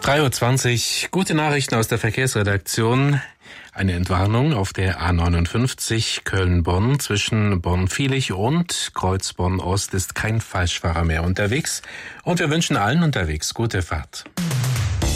3:20 Uhr, gute Nachrichten aus der Verkehrsredaktion. Eine Entwarnung auf der A59 Köln-Bonn. Zwischen Bonn-Viehlich und Kreuz Bonn-Ost ist kein Falschfahrer mehr unterwegs. Und wir wünschen allen unterwegs gute Fahrt.